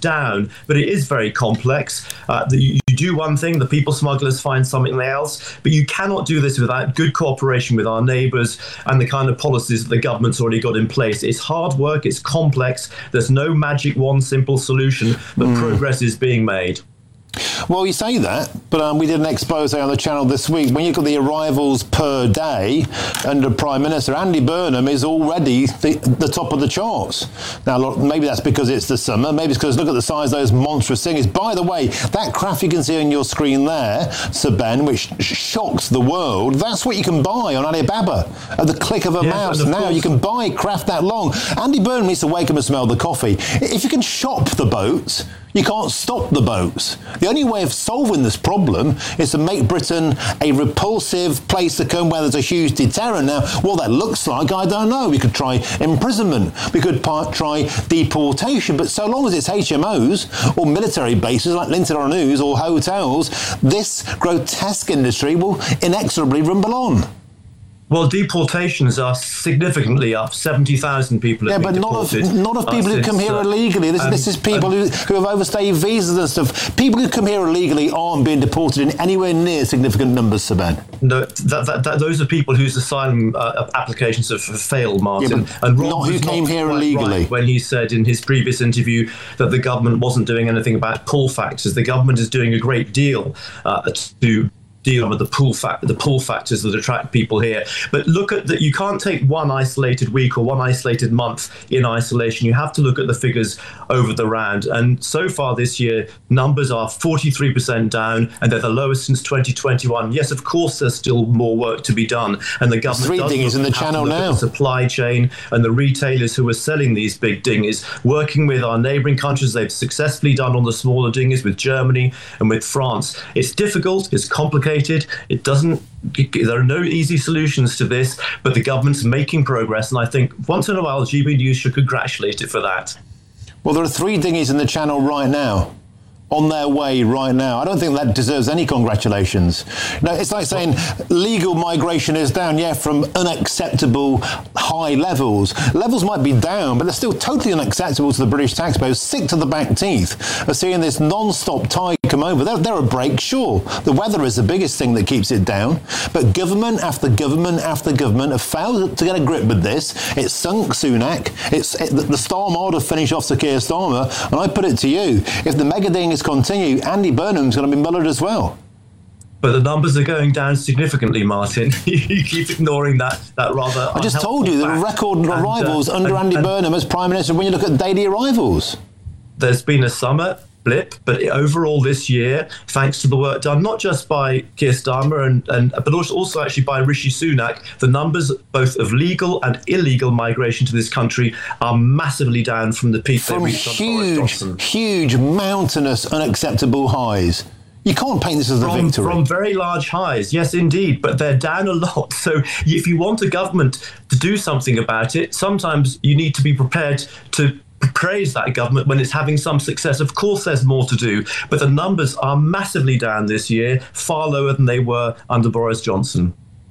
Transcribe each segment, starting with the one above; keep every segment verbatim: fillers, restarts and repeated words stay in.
down, but it is very complex. Uh, the, you do one thing, the people smugglers find something else, but you cannot do this without good cooperation with our neighbours and the kind of policies that the government's already got in place. It's hard work, it's complex, there's no magic one simple solution, but mm. progress is being made. Well, you say that, but um, we did an expose on the channel this week. When you look at the arrivals per day under Prime Minister, Andy Burnham is already the, the top of the charts. Now, look, maybe that's because it's the summer. Maybe it's because look at the size of those monstrous things. By the way, that craft you can see on your screen there, Sir Ben, which sh- shocks the world, that's what you can buy on Alibaba at the click of a yes, mouse. Now course. You can buy craft that long. Andy Burnham needs to wake up and smell the coffee. If you can shop the boats, you can't stop the boats. The only way of solving this problem is to make Britain a repulsive place to come where there's a huge deterrent. Now, what that looks like, I don't know. We could try imprisonment. We could part, try deportation. But so long as it's H M Os or military bases like Linton-on-Ouse or hotels, this grotesque industry will inexorably rumble on. Well, deportations are significantly up. seventy thousand people have yeah, been deported. Yeah, but not of, not of people uh, who come here uh, illegally. This, um, this is people um, who, who have overstayed visas and stuff. People who come here illegally aren't being deported in anywhere near significant numbers, Sir Ben. No, that, that, that, those are people whose asylum uh, applications have failed, Martin. Yeah, and Rob not who came not here illegally. Right when he said in his previous interview that the government wasn't doing anything about pull factors. The government is doing a great deal uh, to deal with the pull fact, the pull factors that attract people here. But look at that. You can't take one isolated week or one isolated month in isolation. You have to look at the figures over the round. And so far this year, numbers are forty-three percent down, and they're the lowest since twenty twenty-one. Yes, of course, there's still more work to be done, and the government Three does dinghies in the channel now. The supply chain and the retailers who are selling these big dinghies, working with our neighbouring countries. They've successfully done on the smaller dinghies with Germany and with France. It's difficult. It's complicated. It doesn't, there are no easy solutions to this, but the government's making progress. And I think once in a while, G B News should congratulate it for that. Well, there are three dinghies in the channel right now, on their way right now. I don't think that deserves any congratulations. No, it's like saying legal migration is down, yeah, from unacceptable high levels. Levels might be down, but they're still totally unacceptable to the British taxpayers, sick to the back teeth of seeing this non-stop tide come over. They're, they're a break, sure. The weather is the biggest thing that keeps it down, but government after government after government have failed to get a grip with this. It's sunk Sunak. It's it, the Starmer to finish off Sir Keir Starmer, and I put it to you, if the mega ding continue, Andy Burnham's going to be mullered as well. But the numbers are going down significantly, Martin. You keep ignoring that that rather. I just told you there are record and, arrivals uh, under and, Andy and, Burnham as Prime Minister when you look at daily arrivals. There's been a summer blip, but overall this year, thanks to the work done not just by Keir Starmer and, and but also, also actually by Rishi Sunak, the numbers both of legal and illegal migration to this country are massively down from the peak from they reached huge, on Boris Johnson. Huge, mountainous, unacceptable highs. You can't paint this as a from, victory. From very large highs, yes, indeed, but they're down a lot. So if you want a government to do something about it, sometimes you need to be prepared to praise that government when it's having some success. Of course, there's more to do, but the numbers are massively down this year, far lower than they were under Boris Johnson.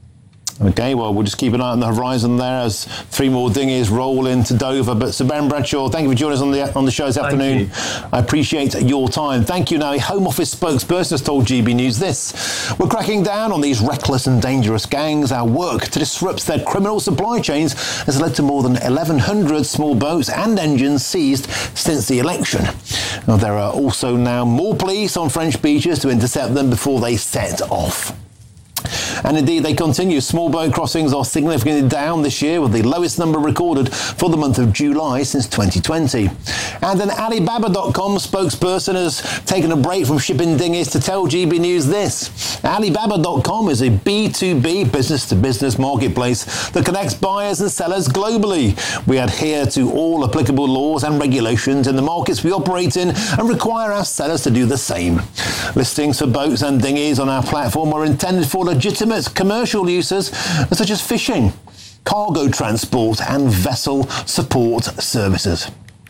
Okay, well, we'll just keep an eye on the horizon there as three more dinghies roll into Dover. But Sir Ben Bradshaw, thank you for joining us on the on the show this afternoon. I appreciate your time. Thank you. Now, a Home Office spokesperson has told G B News this. We're cracking down on these reckless and dangerous gangs. Our work to disrupt their criminal supply chains has led to more than eleven hundred small boats and engines seized since the election. Now, there are also now more police on French beaches to intercept them before they set off. And indeed, they continue. Small boat crossings are significantly down this year, with the lowest number recorded for the month of July since twenty twenty. And an Alibaba dot com spokesperson has taken a break from shipping dinghies to tell G B News this. Alibaba dot com is a B two B, business-to-business marketplace that connects buyers and sellers globally. We adhere to all applicable laws and regulations in the markets we operate in and require our sellers to do the same. Listings for boats and dinghies on our platform are intended for legitimate commercial uses such as fishing, cargo transport and vessel support services.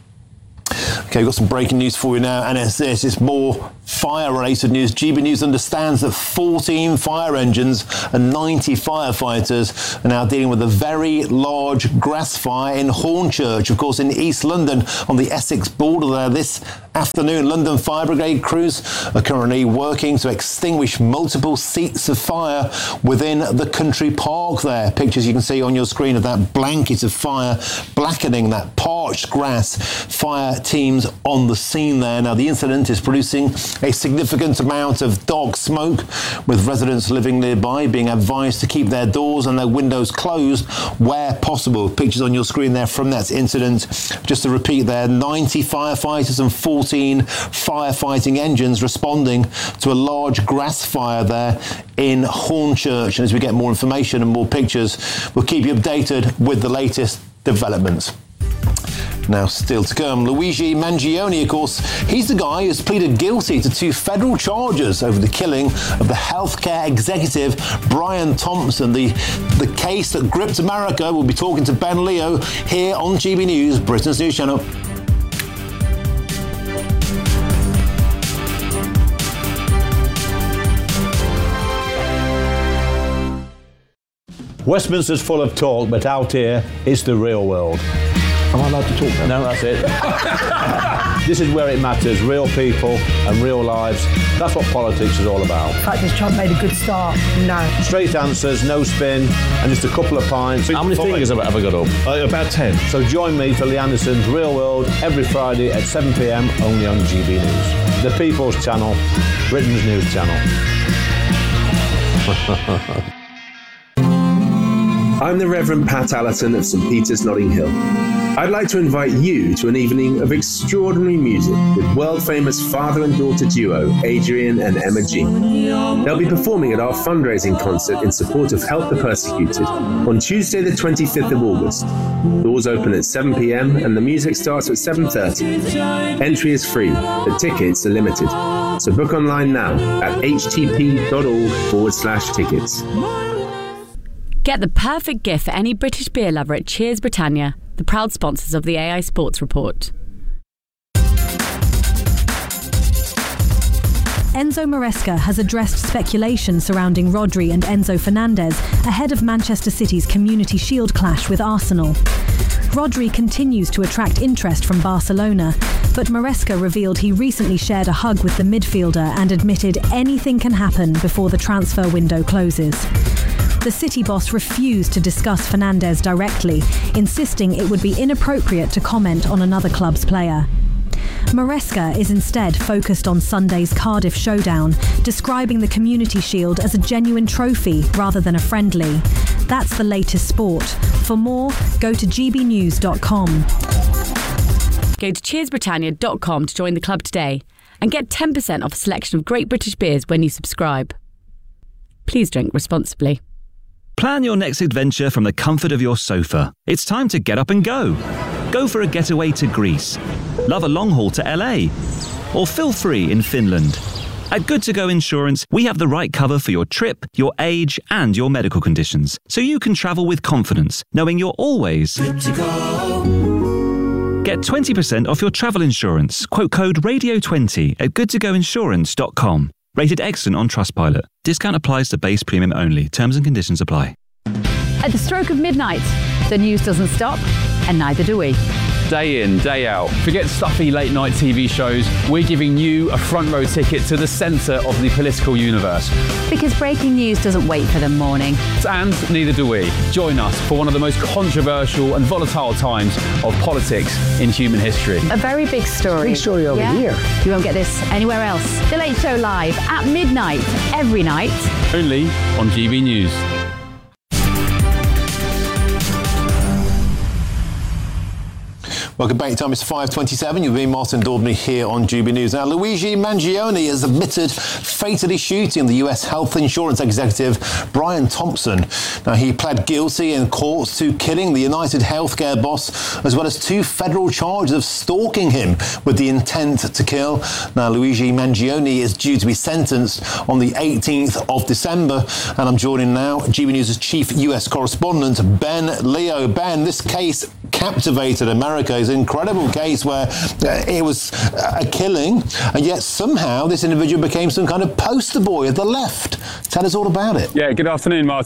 Okay, we've got some breaking news for you now, and it's this. It's more fire-related news. G B News understands that fourteen fire engines and ninety firefighters are now dealing with a very large grass fire in Hornchurch, of course, in East London on the Essex border there. This afternoon. London Fire Brigade crews are currently working to extinguish multiple seats of fire within the country park there. Pictures you can see on your screen of that blanket of fire blackening that parched grass. Fire teams on the scene there. Now, the incident is producing a significant amount of dark smoke, with residents living nearby being advised to keep their doors and their windows closed where possible. Pictures on your screen there from that incident. Just to repeat there, ninety firefighters and fourteen firefighting engines responding to a large grass fire there in Hornchurch. And as we get more information and more pictures, we'll keep you updated with the latest developments. Now, still to come, Luigi Mangione, of course, he's the guy who's pleaded guilty to two federal charges over the killing of the healthcare executive Brian Thompson. The, the case that gripped America. We'll be talking to Ben Leo here on G B News, Britain's news channel. Westminster's full of talk, but out here, it's the real world. Am I allowed to talk now? No, that's it. This is where it matters, real people and real lives. That's what politics is all about. In fact, has Trump made a good start? No. Straight answers, no spin, and just a couple of pints. How many fingers have I ever got up? Uh, about ten. So join me for Lee Anderson's Real World every Friday at seven p m only on G B News. The People's Channel, Britain's news channel. I'm the Reverend Pat Allerton of St Peter's, Notting Hill. I'd like to invite you to an evening of extraordinary music with world-famous father and daughter duo, Adrian and Emma G. They'll be performing at our fundraising concert in support of Help the Persecuted on Tuesday the twenty-fifth of August. Doors open at seven p m and the music starts at seven thirty. Entry is free, but tickets are limited. So book online now at htp.org forward slash tickets. Get the perfect gift for any British beer lover at Cheers Britannia, the proud sponsors of the A I Sports Report. Enzo Maresca has addressed speculation surrounding Rodri and Enzo Fernandez ahead of Manchester City's Community Shield clash with Arsenal. Rodri continues to attract interest from Barcelona, but Maresca revealed he recently shared a hug with the midfielder and admitted anything can happen before the transfer window closes. The City boss refused to discuss Fernandez directly, insisting it would be inappropriate to comment on another club's player. Maresca is instead focused on Sunday's Cardiff showdown, describing the Community Shield as a genuine trophy rather than a friendly. That's the latest sport. For more, go to g b news dot com. Go to cheers britannia dot com to join the club today and get ten percent off a selection of great British beers when you subscribe. Please drink responsibly. Plan your next adventure from the comfort of your sofa. It's time to get up and go. Go for a getaway to Greece. Love a long haul to L A. Or feel free in Finland. At Good to Go Insurance, we have the right cover for your trip, your age, and your medical conditions, so you can travel with confidence, knowing you're always good to go. Get twenty percent off your travel insurance. Quote code radio twenty at good to go insurance dot com. Rated excellent on Trustpilot. Discount applies to base premium only. Terms and conditions apply. At the stroke of midnight, the news doesn't stop, and neither do we. Day in, day out. Forget stuffy late night T V shows. We're giving you a front row ticket to the centre of the political universe. Because breaking news doesn't wait for the morning. And neither do we. Join us for one of the most controversial and volatile times of politics in human history. A very big story. Big story over yeah? here. You won't get this anywhere else. The Late Show live at midnight every night. Only on G B News. Welcome back. Time is five twenty-seven. You've been Martin Daubney here on G B News. Now, Luigi Mangione has admitted fatally shooting the U S health insurance executive Brian Thompson. Now, he pled guilty in court to killing the United Healthcare boss, as well as two federal charges of stalking him with the intent to kill. Now, Luigi Mangione is due to be sentenced on the eighteenth of December. And I'm joining now G B News' chief U S correspondent, Ben Leo. Ben, this case captivated America. It's an incredible case where uh, it was a killing, and yet somehow this individual became some kind of poster boy of the left. Tell us all about it. Yeah, good afternoon, Martin.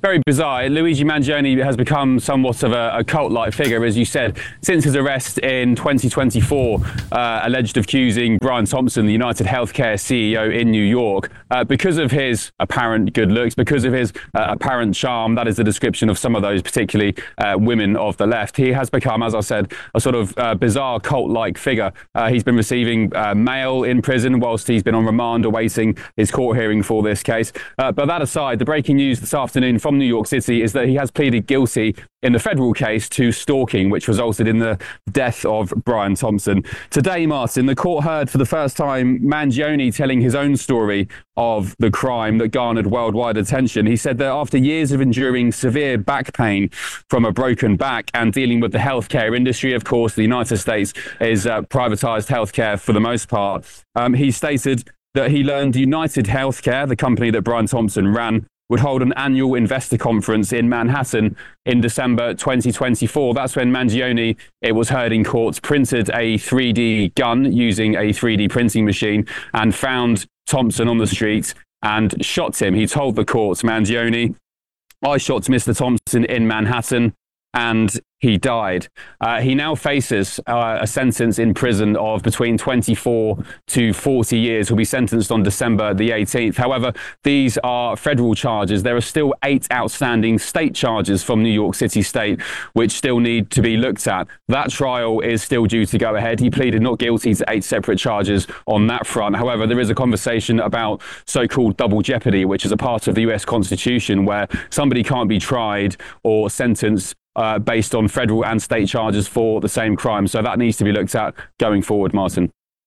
very bizarre. Luigi Mangione has become somewhat of a, a cult-like figure, as you said, since his arrest in twenty twenty-four, uh, alleged of accusing Brian Thompson, the United Healthcare C E O in New York, uh, because of his apparent good looks, because of his uh, apparent charm. That is the description of some of those, particularly uh, women of the left. He has become, as I said, a sort of uh, bizarre cult-like figure. Uh, he's been receiving uh, mail in prison whilst he's been on remand awaiting his court hearing for this case. Uh, but that aside, the breaking news this afternoon from New York City is that he has pleaded guilty in the federal case to stalking, which resulted in the death of Brian Thompson. Today, Martin, the court heard for the first time Mangione telling his own story of the crime that garnered worldwide attention. He said that after years of enduring severe back pain from a broken back and dealing with the healthcare industry, of course, the United States is uh, privatized healthcare for the most part. Um, he stated that he learned United Healthcare, the company that Brian Thompson ran, would hold an annual investor conference in Manhattan in December twenty twenty-four. That's when Mangione, it was heard in court, printed a three D gun using a three D printing machine and found Thompson on the street and shot him. He told the court, Mangione, I shot Mister Thompson in Manhattan and he died. Uh, he now faces uh, a sentence in prison of between twenty-four to forty years. He'll be sentenced on December the eighteenth. However, these are federal charges. There are still eight outstanding state charges from New York City State, which still need to be looked at. That trial is still due to go ahead. He pleaded not guilty to eight separate charges on that front. However, there is a conversation about so-called double jeopardy, which is a part of the U S Constitution where somebody can't be tried or sentenced Uh, based on federal and state charges for the same crime. So that needs to be looked at going forward, Martin.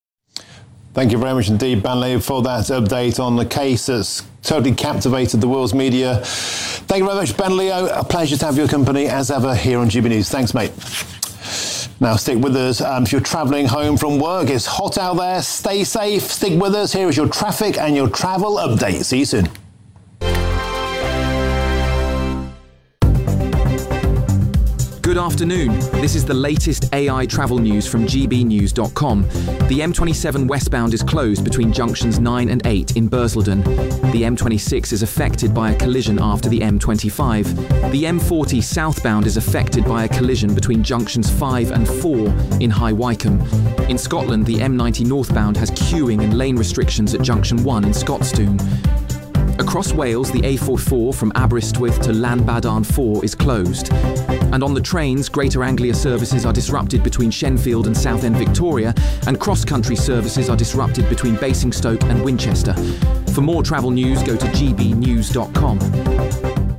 Thank you very much indeed, Banlieue, for that update on the case that's totally captivated the world's media. Thank you very much, Banlieue. A pleasure to have your company as ever here on G B News. Thanks, mate. Now, stick with us. Um, if you're travelling home from work, it's hot out there. Stay safe. Stick with us. Here is your traffic and your travel update. See you soon. Good afternoon. This is the latest A I travel news from G B news dot com. The M twenty-seven westbound is closed between junctions nine and eight in Bursledon. The M twenty-six is affected by a collision after the M twenty-five. The M forty southbound is affected by a collision between junctions five and four in High Wycombe. In Scotland, the M ninety northbound has queuing and lane restrictions at junction one in Scotstoun. Across Wales, the A forty-four from Aberystwyth to Llanbadarn four is closed. And on the trains, Greater Anglia services are disrupted between Shenfield and Southend Victoria, and cross-country services are disrupted between Basingstoke and Winchester. For more travel news, go to G B news dot com.